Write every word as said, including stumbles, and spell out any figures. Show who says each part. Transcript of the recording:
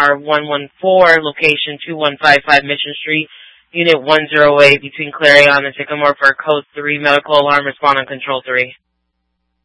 Speaker 1: R one one four, location two one five five Mission Street, Unit one oh eight, between Clarion and Sycamore for Code three, Medical Alarm, Respond on Control three.